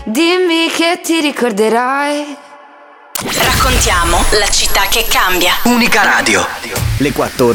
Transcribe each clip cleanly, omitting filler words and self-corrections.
Dimmi che ti ricorderai. Raccontiamo la città che cambia. Unica Radio. Le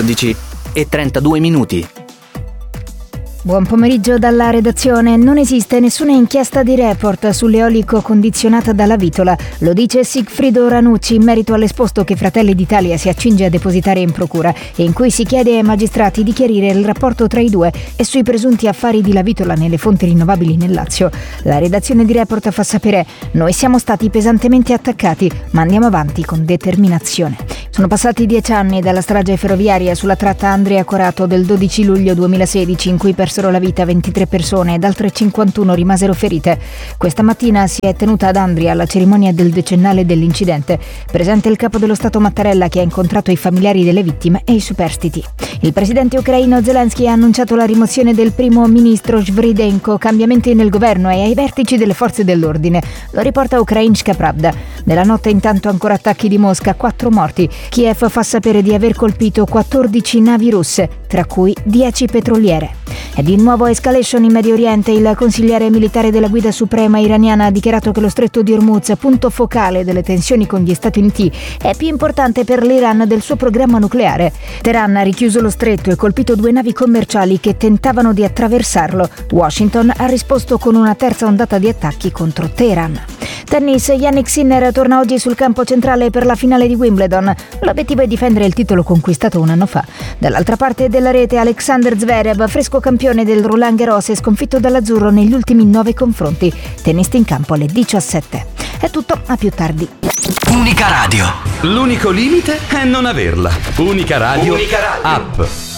14:32. Buon pomeriggio dalla redazione. Non esiste nessuna inchiesta di Report sull'eolico condizionata dalla Vitola. Lo dice Sigfrido Ranucci in merito all'esposto che Fratelli d'Italia si accinge a depositare in procura e in cui si chiede ai magistrati di chiarire il rapporto tra i due e sui presunti affari di La Vitola nelle fonti rinnovabili nel Lazio. La redazione di Report fa sapere: noi siamo stati pesantemente attaccati, ma andiamo avanti con determinazione. Sono passati 10 anni dalla strage ferroviaria sulla tratta Andria-Corato del 12 luglio 2016 in cui persero la vita 23 persone ed altre 51 rimasero ferite. Questa mattina si è tenuta ad Andria la cerimonia del decennale dell'incidente. Presente il capo dello Stato Mattarella, che ha incontrato i familiari delle vittime e i superstiti. Il presidente ucraino Zelensky ha annunciato la rimozione del primo ministro Svridenko, cambiamenti nel governo e ai vertici delle forze dell'ordine. Lo riporta Ukrainska Pravda. Nella notte intanto ancora attacchi di Mosca, 4 morti. Kiev fa sapere di aver colpito 14 navi russe, tra cui 10 petroliere. E di nuovo escalation in Medio Oriente. Il consigliere militare della Guida Suprema iraniana ha dichiarato che lo stretto di Hormuz, punto focale delle tensioni con gli Stati Uniti, è più importante per l'Iran del suo programma nucleare. Teheran ha richiuso lo stretto e colpito 2 navi commerciali che tentavano di attraversarlo. Washington ha risposto con una terza ondata di attacchi contro Teheran. Tennis, Jannik Sinner torna oggi sul campo centrale per la finale di Wimbledon. L'obiettivo è difendere il titolo conquistato un anno fa. Dall'altra parte della rete Alexander Zverev, fresco campione del Roland Garros e sconfitto dall'azzurro negli ultimi 9 confronti. Tennista in campo alle 17. È tutto, a più tardi. Unica Radio. L'unico limite è non averla. Unica Radio. App.